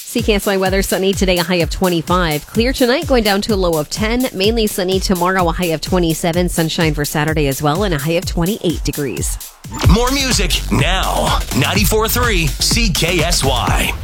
CKSY weather, sunny today, a high of 25. Clear tonight, going down to a low of 10. Mainly sunny tomorrow, a high of 27. Sunshine for Saturday as well, and a high of 28 degrees. More music now. 94.3 CKSY.